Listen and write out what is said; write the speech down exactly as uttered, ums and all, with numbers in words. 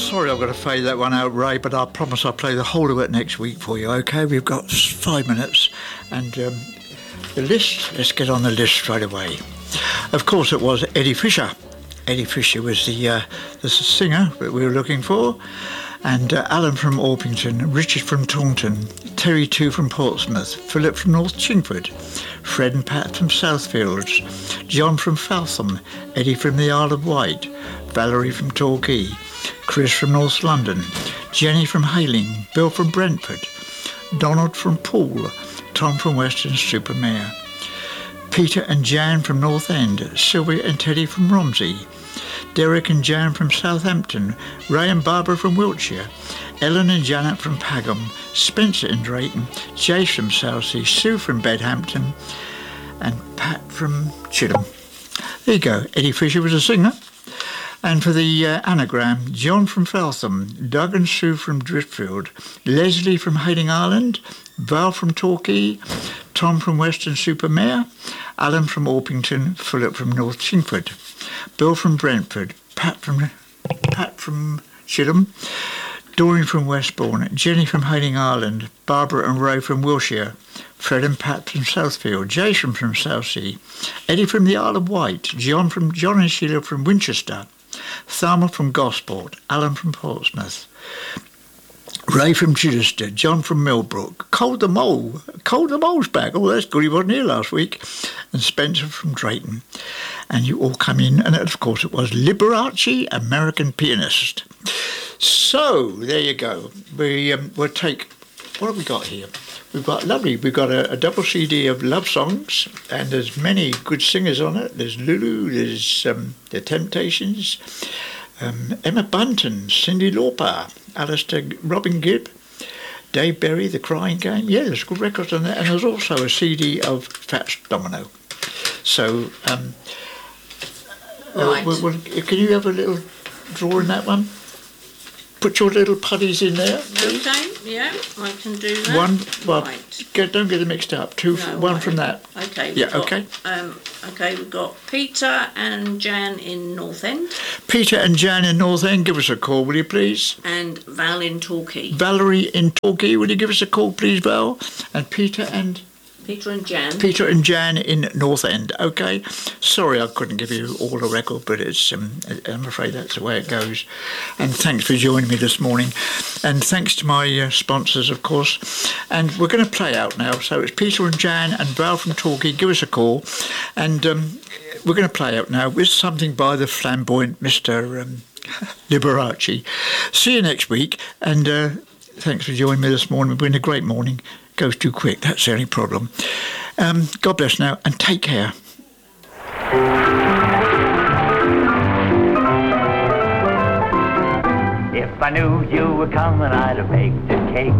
Sorry I've got to fade that one out, Ray, but I promise I'll play the whole of it next week for you, OK? We've got five minutes and um, the list, let's get on the list straight away. Of course it was Eddie Fisher. Eddie Fisher was the, uh, the singer that we were looking for, and uh, Alan from Orpington, Richard from Taunton, Terry too from Portsmouth, Philip from North Chingford, Fred and Pat from Southfields, John from Faltham, Eddie from the Isle of Wight, Valerie from Torquay, Chris from North London, Jenny from Hayling, Bill from Brentford, Donald from Poole, Tom from Weston-super-Mare, Peter and Jan from North End, Sylvia and Teddy from Romsey, Derek and Jan from Southampton, Ray and Barbara from Wiltshire, Ellen and Janet from Pagham, Spencer and Drayton, Jace from Southsea, Sue from Bedhampton, and Pat from Chidham. There you go. Eddie Fisher was a singer. And for the uh, anagram, John from Feltham, Doug and Sue from Driftfield, Leslie from Hayling Island, Val from Torquay, Tom from Weston-super-Mare, Alan from Orpington, Philip from North Chingford, Bill from Brentford, Pat from Pat from Chidham, Doreen from Westbourne, Jenny from Hayling Island, Barbara and Ray from Wiltshire, Fred and Pat from Southfield, Jason from Southsea, Eddie from the Isle of Wight, John from John and Sheila from Winchester, Thelma from Gosport, Alan from Portsmouth, Ray from Chichester, John from Millbrook, Cole the Mole, Cole the Mole's back, oh that's good, he wasn't here last week, and Spencer from Drayton. And you all come in, and of course it was Liberace, American pianist. So, there you go. We, um, we'll take, what have we got here? We've got, lovely, we've got a, a double C D of love songs, and there's many good singers on it. There's Lulu, there's um, The Temptations, um, Emma Bunton, Cyndi Lauper, Alistair, Robin Gibb, Dave Berry, The Crying Game. Yeah, there's good records on there. And there's also a C D of Fats Domino. So, um, right. uh, we'll, we'll, can you have a little draw in that one? Put your little putties in there. Okay, yeah, I can do that. One, well, right. get, don't get them mixed up. Two, No, one right. from that. Okay. Yeah, we've got, okay. Um, okay, we've got Peter and Jan in North End. Peter and Jan in North End, give us a call, will you please? And Val in Torquay. Valerie in Torquay, will you give us a call, please, Val? And Peter and... Peter and Jan. Peter and Jan in North End, okay? Sorry I couldn't give you all the record, but it's um, I'm afraid that's the way it goes. And thanks for joining me this morning. And thanks to my uh, sponsors, of course. And we're going to play out now. So it's Peter and Jan and Val from Torquay. Give us a call. And um, we're going to play out now with something by the flamboyant Mister Um, Liberace. See you next week. And uh, thanks for joining me this morning. It's been a great morning. Goes too quick, that's the only problem. Um, God bless now, and take care. If I knew you were coming, I'd have baked a cake.